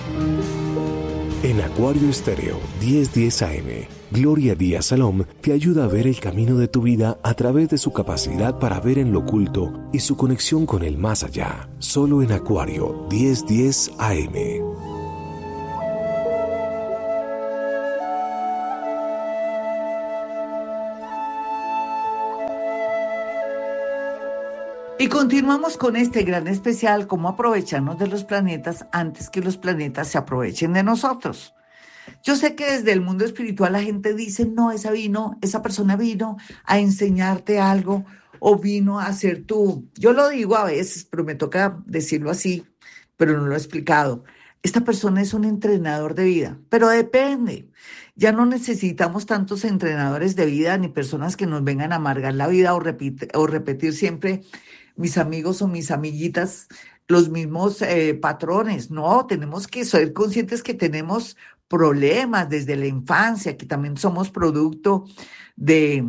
En Acuario Estéreo 1010 AM, Gloria Díaz Salom te ayuda a ver el camino de tu vida a través de su capacidad para ver en lo oculto y su conexión con el más allá. Solo en Acuario 1010 AM. Y continuamos con este gran especial, cómo aprovecharnos de los planetas antes que los planetas se aprovechen de nosotros. Yo sé que desde el mundo espiritual la gente dice, no, esa persona vino a enseñarte algo o vino a ser tú. Yo lo digo a veces, pero me toca decirlo así, pero no lo he explicado. Esta persona es un entrenador de vida, pero depende. Ya no necesitamos tantos entrenadores de vida ni personas que nos vengan a amargar la vida o repetir siempre mis amigos o mis amiguitas los mismos patrones. No, tenemos que ser conscientes que tenemos problemas desde la infancia, que también somos producto de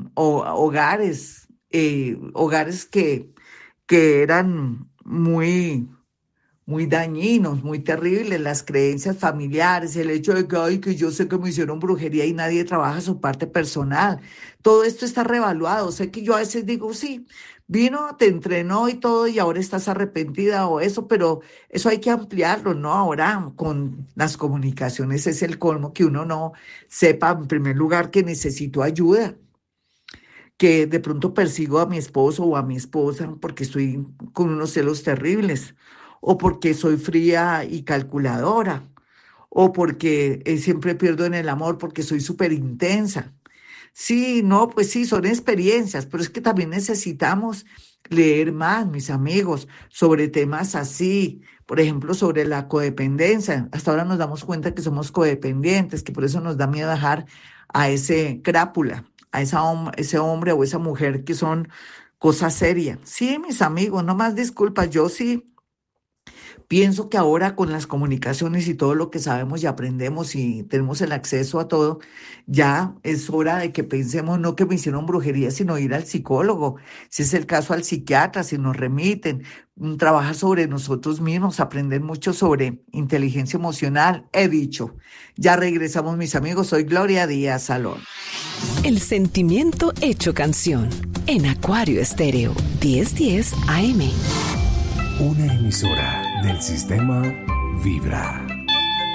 hogares que eran muy dañinos, muy terribles, las creencias familiares, el hecho de que, ay, que yo sé que me hicieron brujería y nadie trabaja su parte personal. Todo esto está revaluado. Sé que yo a veces digo, sí, vino, te entrenó y todo y ahora estás arrepentida o eso, pero eso hay que ampliarlo, ¿no? Ahora con las comunicaciones es el colmo que uno no sepa, en primer lugar, que necesito ayuda, que de pronto persigo a mi esposo o a mi esposa porque estoy con unos celos terribles, o porque soy fría y calculadora, o porque siempre pierdo en el amor porque soy súper intensa. Sí, no, pues sí, son experiencias, pero es que también necesitamos leer más, mis amigos, sobre temas así, por ejemplo, sobre la codependencia. Hasta ahora nos damos cuenta que somos codependientes, que por eso nos da miedo dejar a ese crápula, ese hombre o esa mujer que son cosas serias. Sí, mis amigos, no más disculpas, yo sí. Pienso que ahora con las comunicaciones y todo lo que sabemos y aprendemos y tenemos el acceso a todo, ya es hora de que pensemos no que me hicieron brujería, sino ir al psicólogo, si es el caso al psiquiatra, si nos remiten, trabajar sobre nosotros mismos, aprender mucho sobre inteligencia emocional. He dicho, ya regresamos mis amigos, soy Gloria Díaz Salón. El sentimiento hecho canción en Acuario Estéreo 1010 AM. Una emisora del sistema Vibra.